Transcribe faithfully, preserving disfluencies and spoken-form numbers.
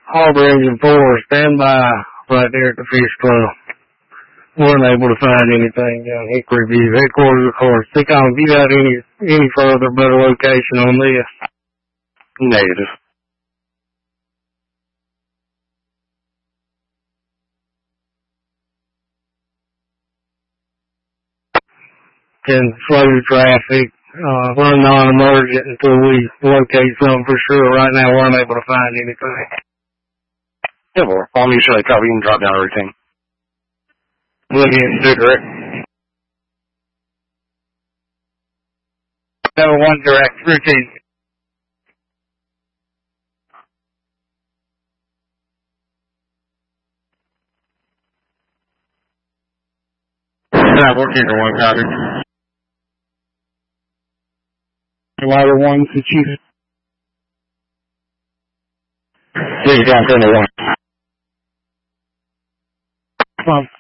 Harbor Engine four, stand by right there at the fish club. Weren't able to find anything down Hickory View. Headquarters, of course. Think I'll give out any, any further better location on this. Negative. Can slow traffic, uh, run non-emergent until we locate something for sure. Right now, we're unable to find anything. Yeah, well, I'll make sure I cover. You can drop down everything. Looking into direct. Number one direct, routine. Not working for one copy. Ladder one to Chief. Please down to one. Come on.